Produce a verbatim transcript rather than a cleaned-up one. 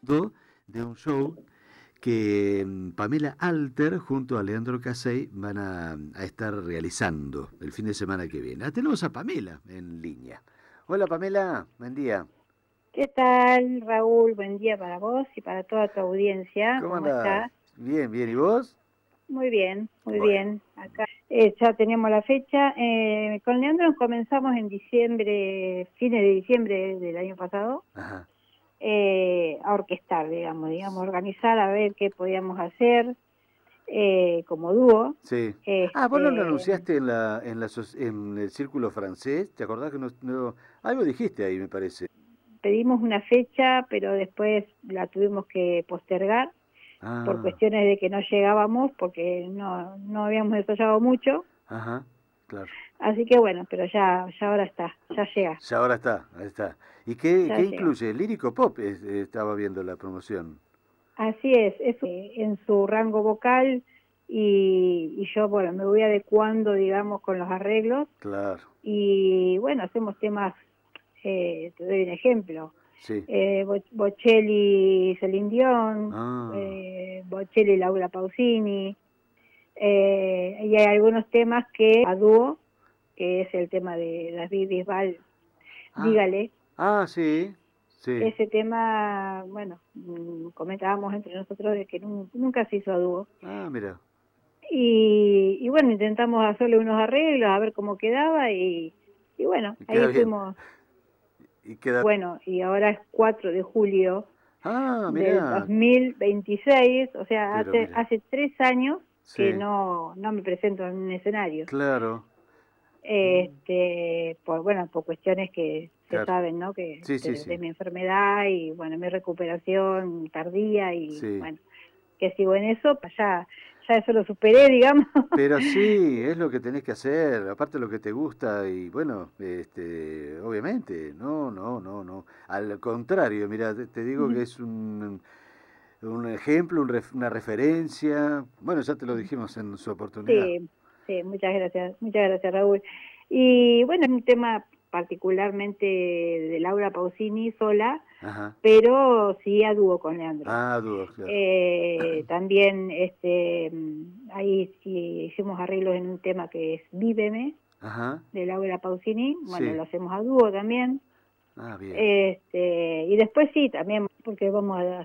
do- de un show que mm, Pamela Alter junto a Leandro Casey van a, a estar realizando el fin de semana que viene. Ah, tenemos a Pamela en línea. Hola Pamela, buen día. ¿Qué tal, Raúl? Buen día para vos y para toda tu audiencia. ¿Cómo ¿Cómo andás? estás? Bien, bien, ¿y vos? Muy bien, muy Bueno, bien. Acá eh, ya tenemos la fecha. Eh, con Leandro comenzamos en diciembre, fines de diciembre del año pasado, ajá, eh, a orquestar, digamos, digamos, organizar a ver qué podíamos hacer eh, como dúo. sí. Ah, vos no lo Este, anunciaste en la, en la, soc- en el círculo francés, ¿te acordás que no, no- algo dijiste ahí, me parece? Pedimos una fecha, pero después la tuvimos que postergar por Ah, cuestiones de que no llegábamos, porque no, no habíamos ensayado mucho. ajá, claro. Así que bueno, pero ya, ya ahora está, ya llega, Ya ahora está, ahí está. ¿Y qué, qué ya llega. incluye? Lírico pop, es- eh, estaba viendo la promoción. Así es, es eh, en su rango vocal y, y yo, bueno, me voy adecuando, digamos, con los arreglos Claro, y bueno, hacemos temas, eh, te doy un ejemplo, sí. eh, Bo- Bocelli, Celine Dion, Ah, eh, Bocelli, Laura Pausini, eh, y hay algunos temas que a dúo, que es el tema de David Bisbal, ah, dígale. ah, sí, sí. Ese tema, bueno, mm, comentábamos entre nosotros de que nu- nunca se hizo a dúo. Ah, mira. Y, y bueno, intentamos hacerle unos arreglos, a ver cómo quedaba y, y bueno, Y queda ahí bien. fuimos, Y queda. bueno, y ahora es cuatro de julio Ah, del mira. dos mil veintiséis, o sea, Pero hace, mira. hace tres años que Sí, no, no me presento en un escenario. claro. Mm, Este, por, bueno, por cuestiones que se claro. saben, ¿no? Que Sí, sí, de, de sí. mi enfermedad y, bueno, mi recuperación tardía y, Sí. bueno, que sigo en eso, pues ya, ya eso lo superé, digamos. Pero sí, es lo que tenés que hacer, aparte lo que te gusta y bueno, este, obviamente, no, no, no, no. Al contrario, mira, te, te digo que es un, un ejemplo, un ref- una referencia. Bueno, ya te lo dijimos en su oportunidad. Sí, sí, muchas gracias, muchas gracias, Raúl. Y bueno, es un tema particularmente de Laura Pausini sola, Ajá. pero sí a dúo con Leandro. Ah, dúo, claro. Eh, también este, mm, ahí sí hicimos arreglos en un tema que es Víveme, Ajá. de Laura Pausini, bueno, Sí. lo hacemos a dúo también. Ah, bien. Este, y después sí, también, porque vamos a